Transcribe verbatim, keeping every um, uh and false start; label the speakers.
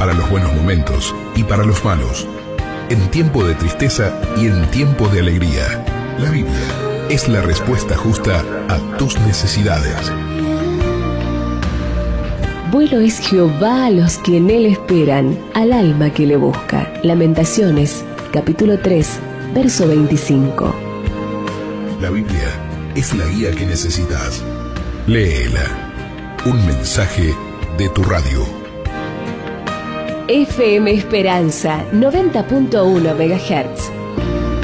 Speaker 1: para los buenos momentos y para los malos, en tiempo de tristeza y en tiempo de alegría. La Biblia es la respuesta justa a tus necesidades.
Speaker 2: Bueno es Jehová a los que en él esperan, al alma que le busca. Lamentaciones, capítulo tres, verso veinticinco.
Speaker 1: La Biblia es la guía que necesitas. Léela. Un mensaje de tu radio.
Speaker 2: F M Esperanza, noventa punto uno megahertz.